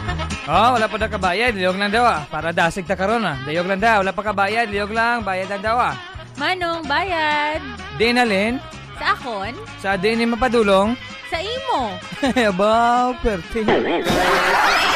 Oh, wala pa daw kabayad, liyog lang daw ah. Para dasig ta karon ah. Liyog lang daw, wala pa kabayad, liyog lang, bayad lang daw ah. Manong, bayad. Di na Lin, Sa akon? sa di ni mapadulong. Sa imo. Aba, perte.